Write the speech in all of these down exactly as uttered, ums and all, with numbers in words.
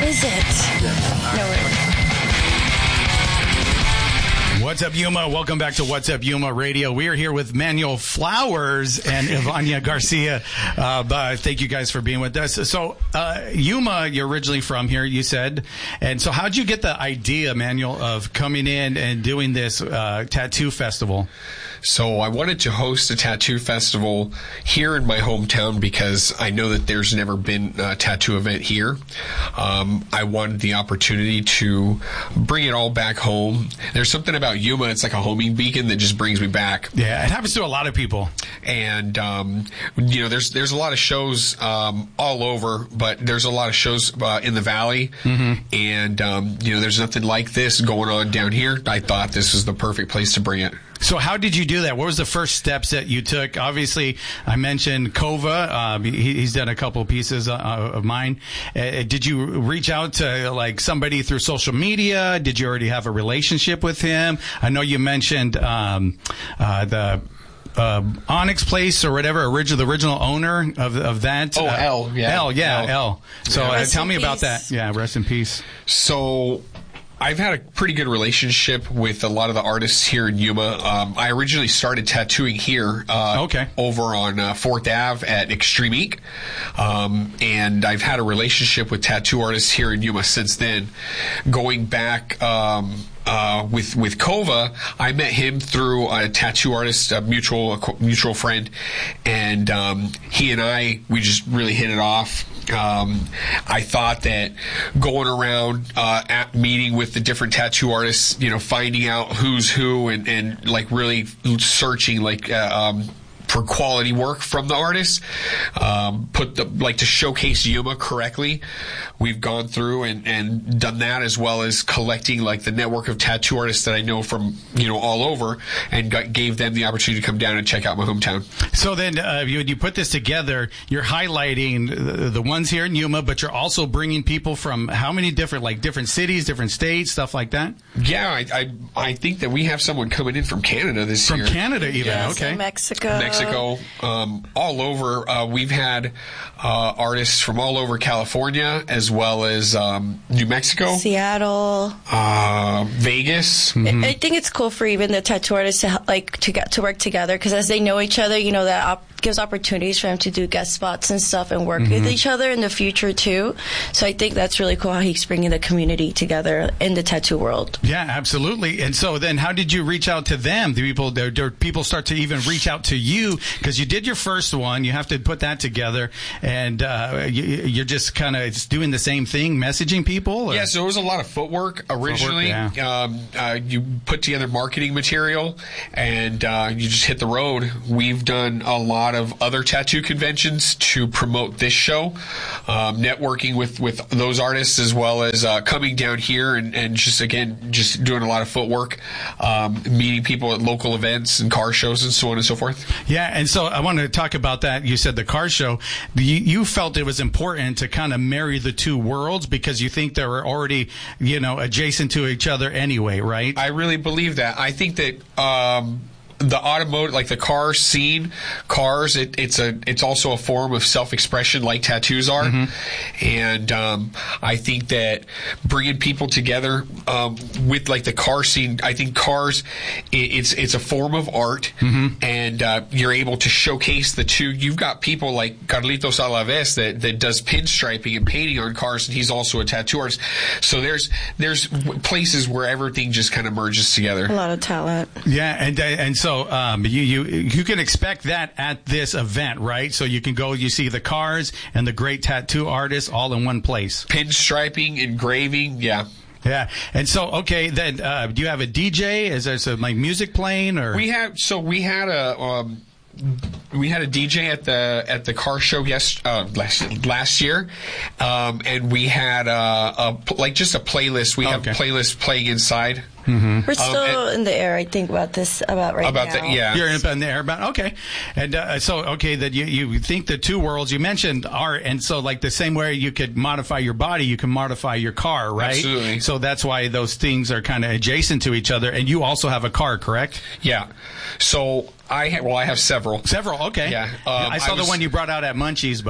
is it? No worries. What's up, Yuma? Welcome back to What's Up, Yuma Radio. We are here with Manuel Flowers and Ivania Garcia. Uh, but thank you guys for being with us. So, uh, Yuma, you're originally from here, you said. And so how'd you get the idea, Manuel, of coming in and doing this uh, tattoo festival? So I wanted to host a tattoo festival here in my hometown because I know that there's never been a tattoo event here. Um, I wanted the opportunity to bring it all back home. There's something about Yuma, it's like a homing beacon that just brings me back. Yeah, it happens to a lot of people. And, um, you know, there's there's a lot of shows um, all over, but there's a lot of shows uh, in the Valley. Mm-hmm. And, um, you know, there's nothing like this going on down here. I thought this was the perfect place to bring it. So how did you do that? What was the first steps that you took? Obviously, I mentioned Kova. Um, he, he's done a couple of pieces uh, of mine. Uh, did you reach out to like somebody through social media? Did you already have a relationship with him? I know you mentioned um, uh, the uh, Onyx Place or whatever, original, the original owner of of that. Oh, uh, L, yeah, L, yeah, L. L. So Yeah. uh, Rest tell in me about peace. that. Yeah, rest in peace. So I've had a pretty good relationship with a lot of the artists here in Yuma. Um, I originally started tattooing here uh, Okay. over on uh, fourth Avenue at Extreme Ink. Um, and I've had a relationship with tattoo artists here in Yuma since then. Going back um, uh, with with Kova, I met him through a tattoo artist, a mutual a mutual friend, and um, he and I, we just really hit it off. Um, I thought that going around uh, at meeting with the different tattoo artists, you know, finding out who's who and, and like really searching like uh, um, for quality work from the artists, um, put the like to showcase Yuma correctly. We've gone through and, and done that, as well as collecting like the network of tattoo artists that I know from, you know, all over, and got, gave them the opportunity to come down and check out my hometown. So then uh, you, you put this together, you're highlighting the, the ones here in Yuma, but you're also bringing people from how many different, like different cities, different states, stuff like that? Yeah, I I, I think that we have someone coming in from Canada this From year. Canada even, Yeah. okay. Mexico. Mexico, um, all over. Uh, we've had uh, artists from all over California, as well as um, New Mexico, Seattle. uh, Vegas. Mm-hmm. I think it's cool for even the tattoo artists to help, like to get to work together, because as they know each other, you know, that op- gives opportunities for them to do guest spots and stuff and work Mm-hmm. with each other in the future too. So I think that's really cool how he's bringing the community together in the tattoo world. Yeah, absolutely. And so then how did you reach out to them? Do people, do, do people start to even reach out to you? Because you did your first one. You have to put that together. And uh, you, you're just kind of doing the same thing, messaging people? Or? Yeah, so it was a lot of footwork originally. Footwork, yeah. um, uh, you put together marketing material, and uh, you just hit the road. We've done a lot of other tattoo conventions to promote this show, um, networking with, with those artists, as well as uh, coming down here and, and just, again, just doing a lot of footwork, um, meeting people at local events and car shows and so on and so forth. Yeah, and so I want to talk about that. You said the car show. You, you felt it was important to kind of marry the two worlds because you think they were already, you know, adjacent to each other anyway, right? I really believe that. I think that um, the automotive, like the car scene, cars, it, it's a, it's also a form of self-expression, like tattoos are. Mm-hmm. And um, I think that bringing people together um, with like the car scene, I think cars, it, it's it's a form of art, mm-hmm. and uh, you're able to showcase the two. You've got people like Carlitos Alaves that, that does pinstriping and painting on cars, and he's also a tattoo artist. So there's there's places where everything just kind of merges together. A lot of talent. Yeah, and and so um, you you you can expect that at this event, right? So you can go, you see the cars and the great tattoo artists all in one place. Pinstriping, engraving, yeah. Yeah, and so okay, then uh, do you have a D J? Is there some like music playing or? We have so we had a. Um, We had a D J at the at the car show yes uh, last last year, um, and we had a, a like just a playlist. We have Okay. playlists playing inside. Mm-hmm. We're still and- in the air, I think, about this about right About now. the yeah. You're up in there, but okay, and uh, so okay that you you think the two worlds you mentioned art, and so like the same way you could modify your body, you can modify your car, right? Absolutely. So that's why those things are kind of adjacent to each other, and you also have a car, correct? Yeah. So I ha- well I have several. Several, okay. Yeah, um, I saw I was- the one you brought out at Munchies, but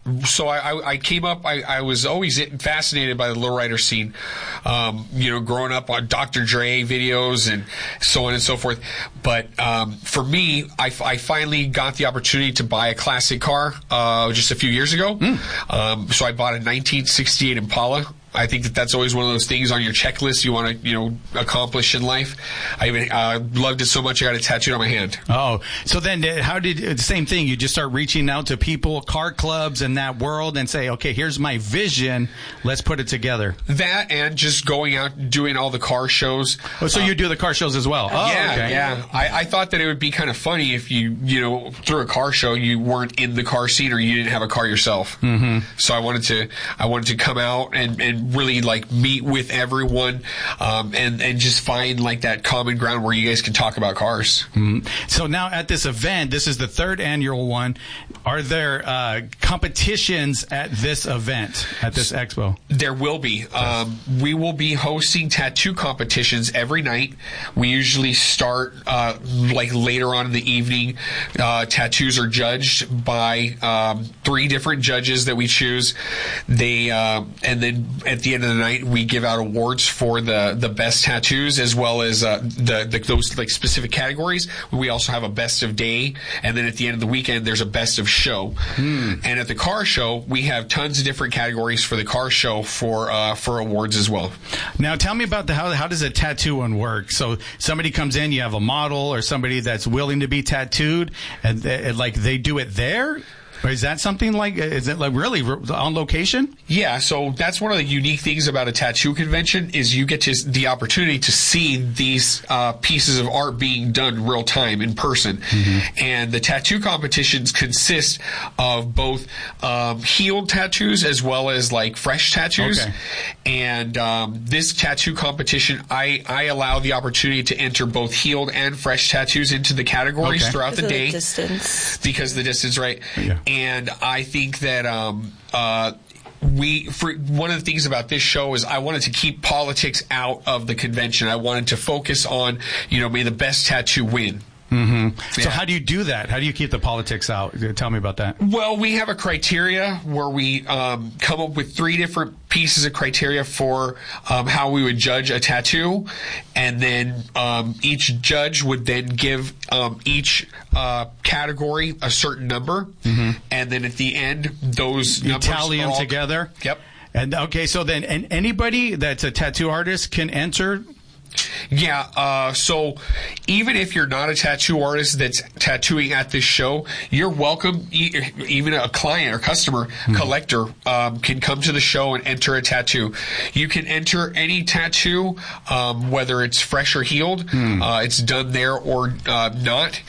so I, I, I came up, I, I was always fascinated by the lowrider scene, um, you know, growing up on Doctor Dre videos and so on and so forth. But um, for me, I, I finally got the opportunity to buy a classic car uh, just a few years ago. Mm. Um, so I bought a nineteen sixty-eight Impala. I think that that's always one of those things on your checklist you want to, you know, accomplish in life. I even uh, loved it so much I got it tattooed on my hand. Oh, so then uh, how did uh, the same thing? You just start reaching out to people, car clubs, and that world, and say, okay, here's my vision. Let's put it together. That and just going out and doing all the car shows. Oh, so um, you do the car shows as well? Oh, yeah, okay. yeah. I, I thought that it would be kind of funny if you, you know, through a car show, you weren't in the car scene or you didn't have a car yourself. Mm-hmm. So I wanted to, I wanted to come out and, and really like meet with everyone, um, and, and just find like that common ground where you guys can talk about cars. Mm-hmm. So now at this event, this is the third annual one. Are there uh, competitions at this event, at this expo? There will be. Um, we will be hosting tattoo competitions every night. We usually start uh, like later on in the evening. Uh, tattoos are judged by um, three different judges that we choose. They uh, and then at the end of the night, we give out awards for the, the best tattoos as well as uh, the, the those like specific categories. We also have a best of day, and then at the end of the weekend, there's a best of show. Hmm. And at the car show, we have tons of different categories for the car show for uh, for awards as well. Now, tell me about the how how does a tattoo one work? So somebody comes in, you have a model or somebody that's willing to be tattooed, and, and like they do it there. Or is that something like, is it like really on location? Yeah, so that's one of the unique things about a tattoo convention is you get to the opportunity to see these uh, pieces of art being done real time in person. Mm-hmm. And the tattoo competitions consist of both um, healed tattoos as well as like fresh tattoos. Okay. And um, this tattoo competition, I, I allow the opportunity to enter both healed and fresh tattoos into the categories okay. throughout because the day. The distance. Because the distance, right? Yeah. And I think that um, uh, we, for one of the things about this show is I wanted to keep politics out of the convention. I wanted to focus on, you know, may the best tattoo win. Mm-hmm. Yeah. So how do you do that? How do you keep the politics out? Tell me about that. Well, we have a criteria where we um, come up with three different pieces of criteria for um, how we would judge a tattoo, and then um, each judge would then give um, each uh, category a certain number, mm-hmm. and then at the end, those you numbers tally them all together. Yep. And okay, so then and anybody that's a tattoo artist can enter. Yeah, uh, so even if you're not a tattoo artist that's tattooing at this show, you're welcome. E- even a client or customer, mm-hmm. collector, um, can come to the show and enter a tattoo. You can enter any tattoo, um, whether it's fresh or healed. Mm. Uh, it's done there or uh, not.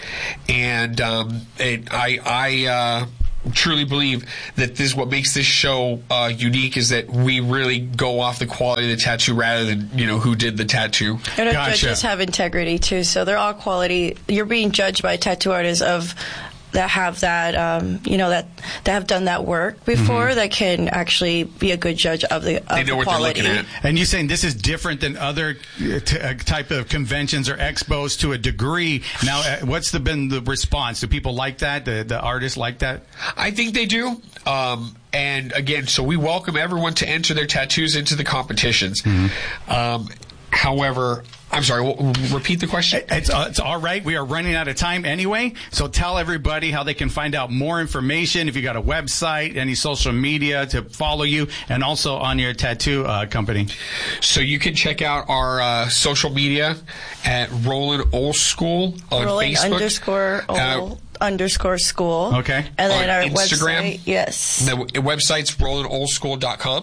And um, it, I, I uh, truly believe that this what makes this show uh, unique is that we really go off the quality of the tattoo rather than, you know, who did the tattoo. And our Gotcha. judges have integrity too, so they're all quality. You're being judged by tattoo artists of that have that, um, you know, that that have done that work before, mm-hmm. that can actually be a good judge of the, of they know the what quality. They're looking at. And you're saying this is different than other t- uh, type of conventions or expos to a degree. Now, uh, what's the, been the response? Do people like that? The, the artists like that? I think they do. Um, and again, so we welcome everyone to enter their tattoos into the competitions. Mm-hmm. Um, however, I'm sorry, we'll, repeat the question. It's, uh, it's all right. We are running out of time anyway. So tell everybody how they can find out more information. If you got a website, any social media to follow you, and also on your tattoo uh, company. So you can check out our uh, social media at Roland Old School on Roland Facebook. underscore old. Uh, underscore school. Okay. And then on our Instagram. website, yes. The website's roland old school dot com.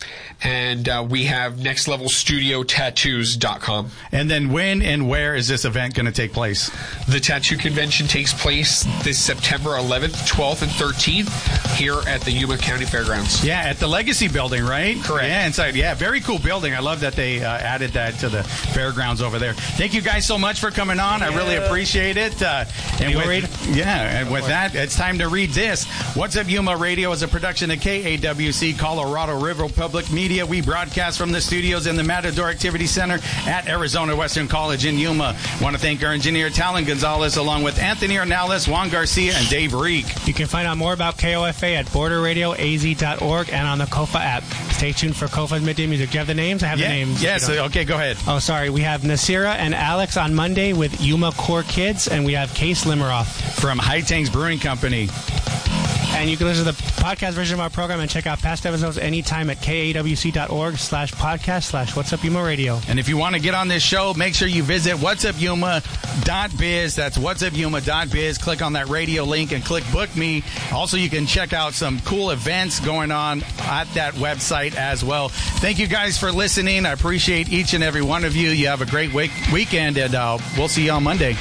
And uh, we have next level studio tattoos dot com. And then when and where is this event going to take place? The tattoo convention takes place this September eleventh, twelfth, and thirteenth here at the Yuma County Fairgrounds. Yeah, at the Legacy Building, right? Correct. Yeah, inside. Yeah, very cool building. I love that they uh, added that to the fairgrounds over there. Thank you guys so much for coming on. I really appreciate it. Uh, and with, yeah, and with that, it's time to read this. What's Up Yuma Radio is a production of K A W C, Colorado River Public Media. Media. We broadcast from the studios in the Matador Activity Center at Arizona Western College in Yuma. Want to thank our engineer, Talon Gonzalez, along with Anthony Ornales, Juan Garcia, and Dave Reek. You can find out more about K O F A at border radio a z dot org and on the K O F A app. Stay tuned for K O F A's Midday Music. Do you have the names? I have yeah, the names. Yes. Okay, go ahead. Oh, sorry. We have Nasira and Alex on Monday with Yuma Core Kids, and we have Case Limeroff from High Tanks Brewing Company. And you can listen to the podcast version of our program and check out past episodes anytime at k a w c dot org slash podcast slash What's Up Yuma Radio. And if you want to get on this show, make sure you visit whats up yuma dot biz. That's whats up yuma dot biz. Click on that radio link and click Book Me. Also, you can check out some cool events going on at that website as well. Thank you guys for listening. I appreciate each and every one of you. You have a great week- weekend, and uh, we'll see you on Monday.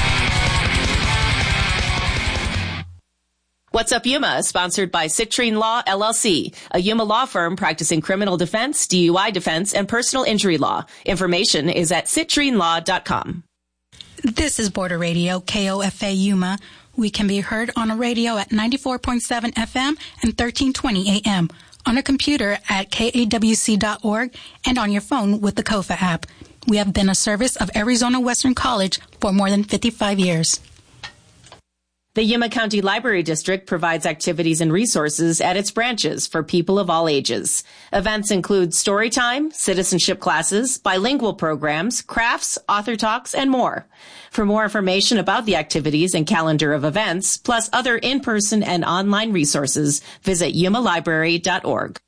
What's Up Yuma is sponsored by Citrine Law, L L C, a Yuma law firm practicing criminal defense, D U I defense, and personal injury law. Information is at citrine law dot com. This is Border Radio, K O F A Yuma. We can be heard on a radio at ninety-four point seven F M and thirteen twenty A M, on a computer at k a w c dot org, and on your phone with the K O F A app. We have been a service of Arizona Western College for more than fifty-five years. The Yuma County Library District provides activities and resources at its branches for people of all ages. Events include story time, citizenship classes, bilingual programs, crafts, author talks, and more. For more information about the activities and calendar of events, plus other in-person and online resources, visit yuma library dot org.